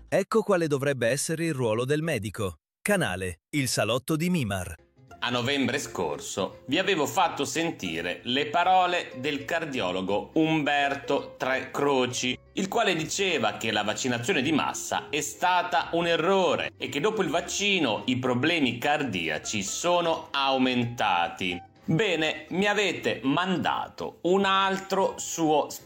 Ecco quale dovrebbe essere il ruolo del medico. Canale, il salotto di Mimar. A novembre scorso vi avevo fatto sentire le parole del cardiologo Umberto Trecroci, il quale diceva che la vaccinazione di massa è stata un errore e che dopo il vaccino i problemi cardiaci sono aumentati. Bene, mi avete mandato un altro suo